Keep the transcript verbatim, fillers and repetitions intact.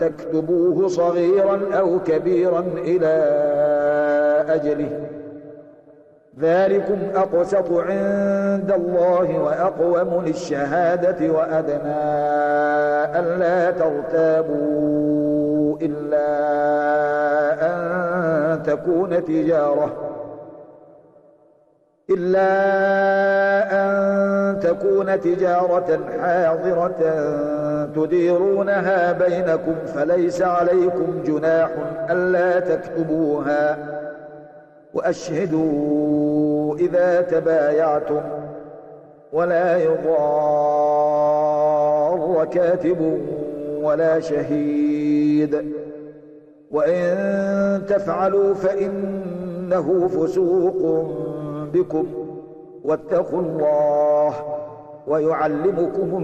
تكتبوه صغيرا أو كبيرا إلى أجله ذلكم أقسط عند الله وأقوم للشهادة وأدنى ألا ترتابوا إلا أن تكون تجارة إلا أن تكون تجارة حاضرة تديرونها بينكم فليس عليكم جناح ألا تكتبوها وأشهدوا إذا تبايعتم ولا يضار كاتب ولا شهيد وإن تفعلوا فإنه فسوق بكم واتقوا الله ويعلمكم